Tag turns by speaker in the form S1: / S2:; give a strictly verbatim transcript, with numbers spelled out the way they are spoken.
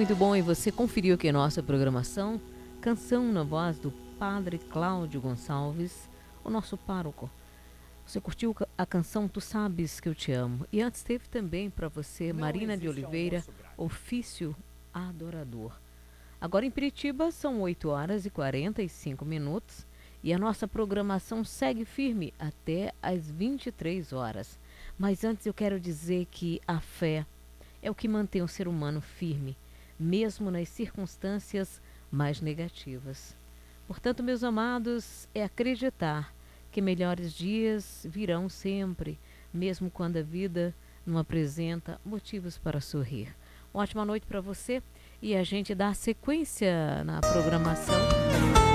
S1: muito bom. E você conferiu aqui a nossa programação. Canção na voz do Padre Cláudio Gonçalves, o nosso pároco. Você curtiu a canção Tu Sabes Que Eu Te Amo. E antes teve também para você Marina de Oliveira, Ofício Adorador. Agora em Piritiba são oito horas e quarenta e cinco minutos e a nossa programação segue firme até às vinte e três horas. Mas antes eu quero dizer que a fé é o que mantém o ser humano firme, mesmo nas circunstâncias mais negativas. Portanto, meus amados, é acreditar que melhores dias virão sempre, mesmo quando a vida não apresenta motivos para sorrir. Uma ótima noite para você e a gente dá sequência na programação.